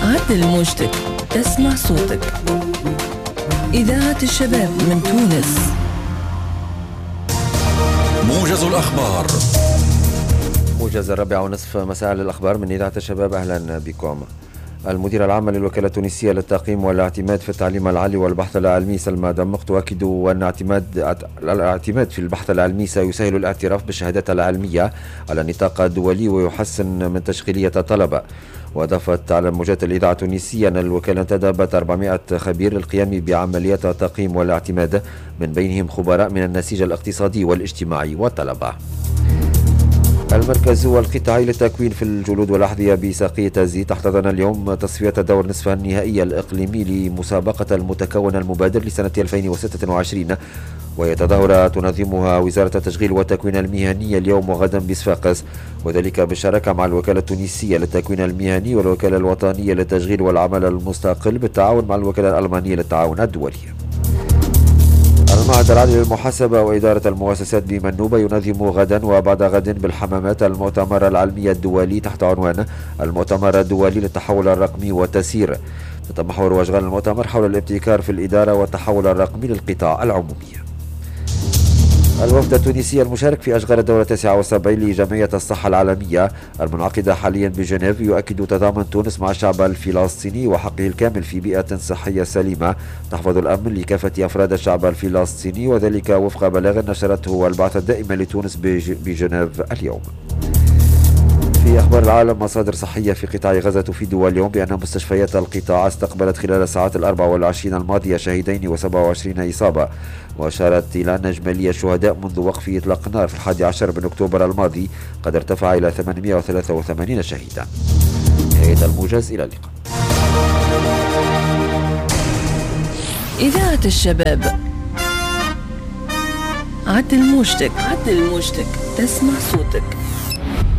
عدل موجتك، تسمع صوتك. إذاعة الشباب من تونس. موجز الأخبار. موجز 4:30 مساء للأخبار من إذاعة الشباب. أهلا بكم. المديرة العامة للوكالة التونسية للتقييم والاعتماد في التعليم العالي والبحث العلمي سلمى دمق تؤكد أن الاعتماد في البحث العلمي سيسهل الاعتراف بالشهادات العلمية على النطاق الدولي ويحسن من تشغيلية الطلبة. وأضافت على موجات الإذاعة التونسية أن الوكالة انتدبت 400 خبير للقيام بعمليات التقييم والاعتماد، من بينهم خبراء من النسيج الاقتصادي والاجتماعي والطلبة. المركز القطاعي للتكوين في الجلود والأحذية بساقية الزيت احتضن اليوم تصفية دور نصفها النهائي الإقليمي لمسابقة المتكون المبادر لسنة 2026، وهي تظاهرة تنظمها وزارة التشغيل والتكوين المهني اليوم وغدا بصفاقس، وذلك بالشراكة مع الوكالة التونسية للتكوين المهني والوكالة الوطنية للتشغيل والعمل المستقل بالتعاون مع الوكالة الألمانية للتعاون الدولي. المعهد العالي للمحاسبة وإدارة المؤسسات بمنوبة ينظم غدا وبعد غد بالحمامات المؤتمر العلمي الدولي تحت عنوان المؤتمر الدولي للتحول الرقمي والتسيير. تتمحور وأشغال المؤتمر حول الابتكار في الإدارة والتحول الرقمي للقطاع العمومي. الوفد التونسي المشارك في أشغال الدورة 79 لجمعية الصحة العالمية المنعقدة حاليا بجنيف يؤكد تضامن تونس مع الشعب الفلسطيني وحقه الكامل في بيئة صحية سليمة تحفظ الأمن لكافة أفراد الشعب الفلسطيني، وذلك وفق بلاغ نشرته البعثة الدائمة لتونس بجنيف اليوم. في أخبار العالم، مصادر صحية في قطاع غزة تفيد اليوم بأن مستشفيات القطاع استقبلت خلال الساعات 24 الماضية شهيدين و27 إصابة، وأشارت إلى أن إجمالي الشهداء منذ وقف إطلاق النار في 11 من أكتوبر الماضي قد ارتفع إلى 883 شهيدا. نهاية الموجز، إلى اللقاء. إذاعة الشباب. عدل موجتك، تسمع صوتك.